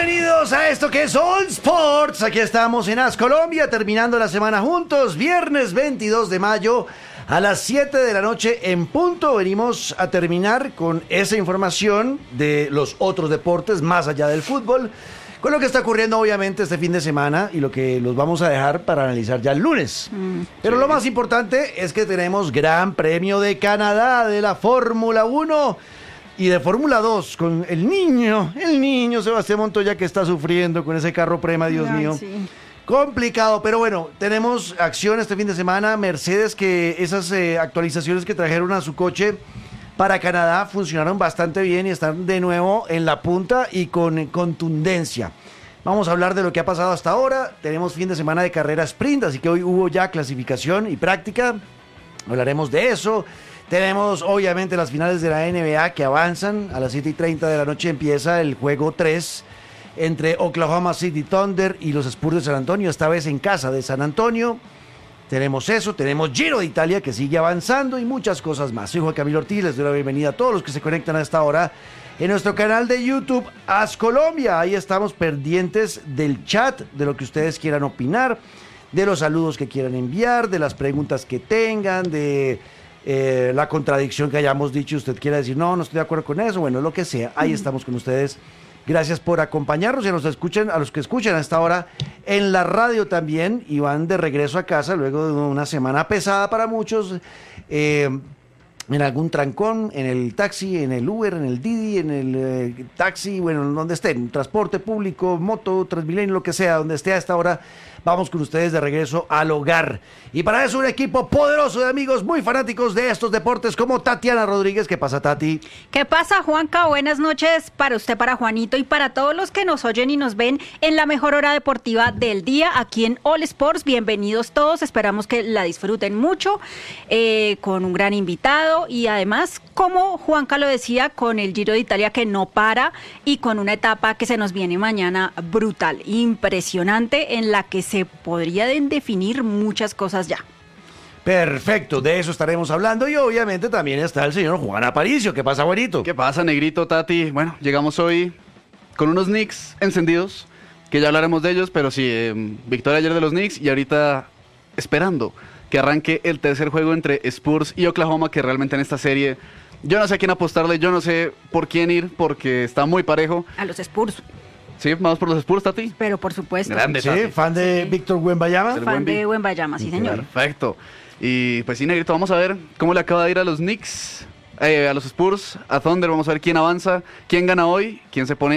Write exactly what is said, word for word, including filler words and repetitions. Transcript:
Bienvenidos a esto que es All Sports. Aquí estamos en AS Colombia, terminando la semana juntos. Viernes veintidós de mayo a las siete de la noche en punto. Venimos a terminar con esa información de los otros deportes más allá del fútbol, con lo que está ocurriendo obviamente este fin de semana y lo que los vamos a dejar para analizar ya el lunes. Mm, Pero sí. Lo más importante es que tenemos Gran Premio de Canadá de la Fórmula uno y de Fórmula dos con el niño, el niño Sebastián Montoya, que está sufriendo con ese carro Prema, Dios Ay, mío. Sí. Complicado, pero bueno, tenemos acción este fin de semana. Mercedes, que esas eh, actualizaciones que trajeron a su coche para Canadá funcionaron bastante bien y están de nuevo en la punta y con contundencia. Vamos a hablar de lo que ha pasado hasta ahora. Tenemos fin de semana de carrera sprint, así que hoy hubo ya clasificación y práctica. Hablaremos de eso. Tenemos obviamente las finales de la N B A que avanzan. A las siete y treinta de la noche empieza el juego tres entre Oklahoma City Thunder y los Spurs de San Antonio, esta vez en casa de San Antonio. Tenemos eso, tenemos Giro de Italia que sigue avanzando y muchas cosas más. Soy Juan Camilo Ortiz, les doy la bienvenida a todos los que se conectan a esta hora en nuestro canal de YouTube AS Colombia. Ahí estamos pendientes del chat, de lo que ustedes quieran opinar, de los saludos que quieran enviar, de las preguntas que tengan, de eh, la contradicción que hayamos dicho. Usted quiera decir, no, no estoy de acuerdo con eso, bueno, lo que sea. Ahí estamos con ustedes. Gracias por acompañarnos y a los, escuchen, a los que escuchan a esta hora en la radio también y van de regreso a casa luego de una semana pesada para muchos, eh, en algún trancón, en el taxi, en el Uber, en el Didi, en el eh, taxi, bueno, donde estén, transporte público, moto, Transmilenio, lo que sea, donde esté a esta hora. Vamos con ustedes de regreso al hogar. Y para eso un equipo poderoso de amigos muy fanáticos de estos deportes como Tatiana Rodríguez. ¿Qué pasa, Tati? ¿Qué pasa, Juanca? Buenas noches para usted, para Juanito y para todos los que nos oyen y nos ven en la mejor hora deportiva del día aquí en All Sports. Bienvenidos todos, esperamos que la disfruten mucho, eh, con un gran invitado y además, como Juanca lo decía, con el Giro de Italia que no para y con una etapa que se nos viene mañana brutal, impresionante, en la que se se podrían definir muchas cosas ya. Perfecto, de eso estaremos hablando y obviamente también está el señor Juan Aparicio. ¿Qué pasa, Juanito? ¿Qué pasa, negrito, Tati? Bueno, llegamos hoy con unos Knicks encendidos, que ya hablaremos de ellos, pero sí, eh, victoria ayer de los Knicks y ahorita esperando que arranque el tercer juego entre Spurs y Oklahoma, que realmente en esta serie yo no sé a quién apostarle, yo no sé por quién ir, porque está muy parejo. A los Spurs. Sí, vamos por los Spurs, Tati. Pero por supuesto. Grande, sí, Tati. fan de sí. Víctor Wembanyama. Fan Wemby. de Wembanyama, sí, señor. Perfecto. Y pues sí, negrito, vamos a ver cómo le acaba de ir a los Knicks, eh, a los Spurs, a Thunder. Vamos a ver quién avanza, quién gana hoy, quién se pone